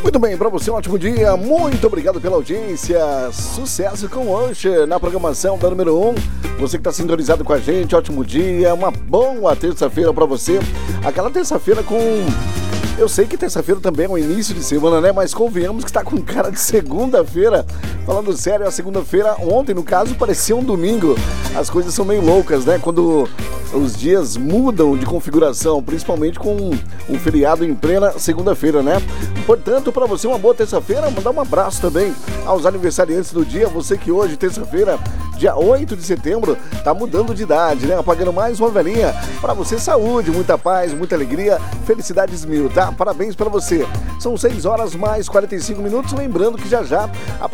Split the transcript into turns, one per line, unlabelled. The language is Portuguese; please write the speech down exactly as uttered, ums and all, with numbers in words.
Muito bem, para você um ótimo dia, muito obrigado pela audiência, sucesso com o Usher na programação da número um, você que está sintonizado com a gente, ótimo dia, uma boa terça-feira para você, aquela terça-feira com... Eu sei que terça-feira também é o início de semana, né? Mas convenhamos que tá com cara de segunda-feira. Falando sério, a segunda-feira, ontem no caso, parecia um domingo. As coisas são meio loucas, né? Quando os dias mudam de configuração, principalmente com um feriado em plena segunda-feira, né? Portanto, para você uma boa terça-feira, mandar um abraço também aos aniversariantes do dia. Você que hoje, terça-feira, dia oito de setembro, tá mudando de idade, né? Apagando mais uma velhinha. Para você, saúde, muita paz, muita alegria, felicidades mil, tá? Parabéns para você. São seis horas mais quarenta e cinco minutos. Lembrando que já já a